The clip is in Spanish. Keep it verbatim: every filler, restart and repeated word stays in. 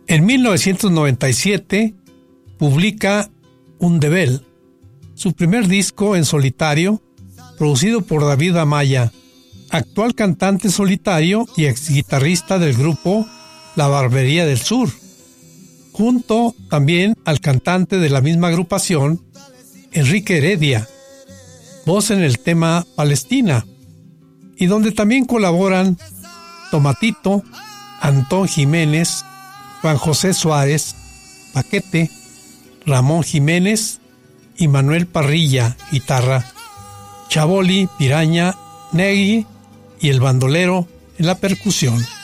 En mil novecientos noventa y siete publica Undebel, su primer disco en solitario, producido por David Amaya, actual cantante solitario y ex guitarrista del grupo La Barbería del Sur, junto también al cantante de la misma agrupación, Enrique Heredia, voz en el tema Palestina, y donde también colaboran Tomatito, Antón Jiménez, Juan José Suárez, Paquete, Ramón Jiménez y Manuel Parrilla, guitarra, Chaboli, Piraña, Negui y el bandolero en la percusión.